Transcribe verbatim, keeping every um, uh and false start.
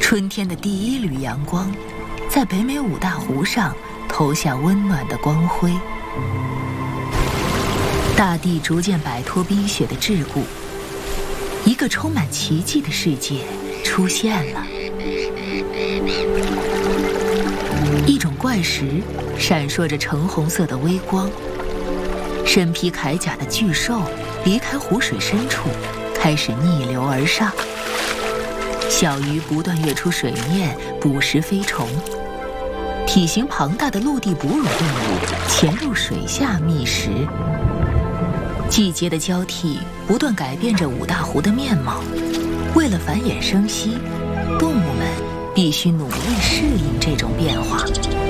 春天的第一缕阳光，在北美五大湖上投下温暖的光辉。大地逐渐摆脱冰雪的桎梏，一个充满奇迹的世界出现了。一种怪石闪烁着橙红色的微光，身披铠甲的巨兽离开湖水深处，开始逆流而上。小鱼不断跃出水面捕食飞虫，体型庞大的陆地哺乳动物潜入水下觅食。季节的交替不断改变着五大湖的面貌，为了繁衍生息，动物们必须努力适应这种变化。